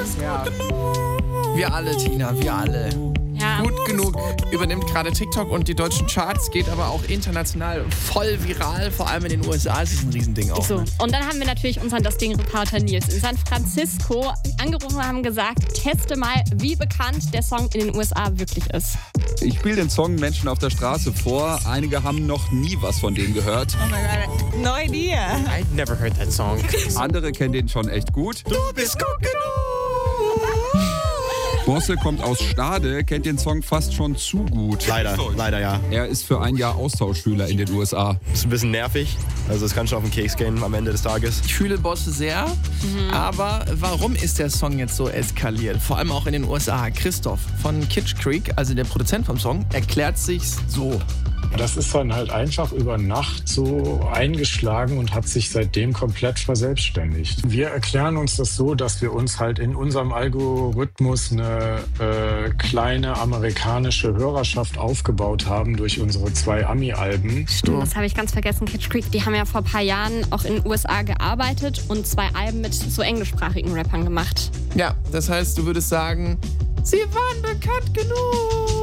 Ja. Wir alle, Tina, wir alle. Ja. Gut genug übernimmt gerade TikTok und die deutschen Charts, geht aber auch international voll viral. Vor allem in den USA ist es ein Riesending auch. So, Ne? und dann haben wir natürlich unseren Das Ding-Reporter Nils in San Francisco angerufen und haben gesagt, teste mal, wie bekannt der Song in den USA wirklich ist. Ich spiele den Song Menschen auf der Straße vor. Einige haben noch nie was von dem gehört. Oh my god, no idea. I'd never heard that song. Andere kennen den schon echt gut. Du bist gut genug! Bosse kommt aus Stade, kennt den Song fast schon zu gut. Leider ja. Er ist für ein Jahr Austauschschüler in den USA. Ist ein bisschen nervig. Also es kann schon auf den Keks gehen am Ende des Tages. Ich fühle Bosse sehr, aber warum ist der Song jetzt so eskaliert? Vor allem auch in den USA. Christoph von Kitsch Creek, also der Produzent vom Song, erklärt sich's so. Das ist dann halt einfach über Nacht so eingeschlagen und hat sich seitdem komplett verselbstständigt. Wir erklären uns das so, dass wir uns halt in unserem Algorithmus eine kleine amerikanische Hörerschaft aufgebaut haben durch unsere 2 Ami-Alben. Stimmt, das habe ich ganz vergessen. Kitsch Creek, die haben ja vor ein paar Jahren auch in den USA gearbeitet und 2 Alben mit so englischsprachigen Rappern gemacht. Ja, das heißt, du würdest sagen, sie waren bekannt genug.